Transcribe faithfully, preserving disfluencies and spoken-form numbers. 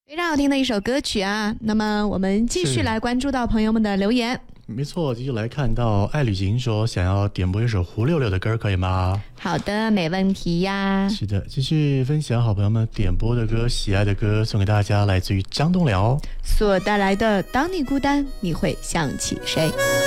非常好听的一首歌曲啊。那么我们继续来关注到朋友们的留言。 没错，继续来看到爱旅行说想要点播一首胡六六的歌，可以吗？ 好的，没问题呀。 是的，继续分享好朋友们点播的歌，喜爱的歌送给大家，来自于张栋梁所带来的《当你孤单，你会想起谁》。